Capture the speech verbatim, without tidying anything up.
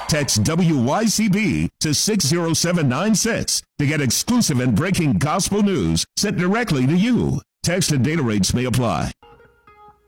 Text W Y C B to six zero seven nine six to get exclusive and breaking gospel news sent directly to you. Text and data rates may apply.